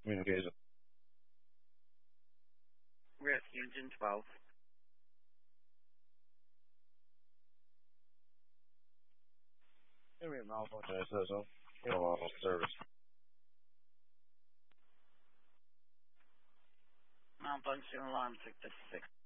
communication. Risk Engine 12. Give me a malfunction. It says so. You know, service. Malfunction alarm 656.